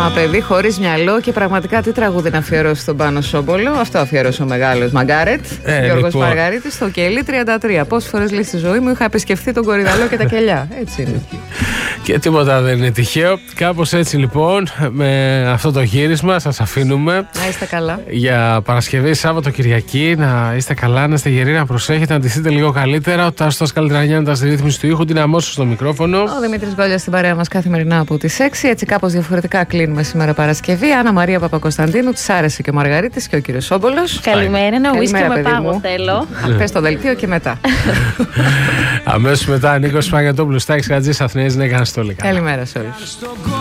Μα παιδί χωρίς μυαλό, και πραγματικά τι τραγούδι να αφιερώσει στον Πάνο Σόμπολο. Αυτό αφιερώσει ο μεγάλος Μαγκάρετ. Γιώργος Μαργαρίτης, στο Κελί 33. Πόσες φορές λέει στη ζωή μου είχα επισκεφθεί τον Κορυδαλό και τα κελιά. Έτσι είναι. Και τίποτα δεν είναι τυχαίο. Κάπως έτσι λοιπόν, με αυτό το γύρισμα σας αφήνουμε. Να είστε καλά. Για Παρασκευή, Σάββατο, Κυριακή. Να είστε καλά, να είστε γεροί, να προσέχετε, να ντυθείτε λίγο καλύτερα. Ο Τάστος Καλλιτρανιάννης στη ρύθμιση του ήχου, την Αμόσου στο μικρόφωνο. Ο Δημήτρης Γκόλιας στην παρέα μας καθημερινά από τις 6. Έτσι κάπως διαφορετικά κλείνουμε σήμερα Παρασκευή. Άννα Μαρία Παπακοσταντίνου, της άρεσε και ο Μαργαρίτης και ο κύριος Σόμπολος. Καλημέρα, ένα ουίσκι με πάγο θέλω. Πες το δελτίο και μετά. Αμέσως μετά Νίκος Παγιατόπουλος, Στάκης Χατζής, Αθηναίες Νέγανας. Καλημέρα σε όλους.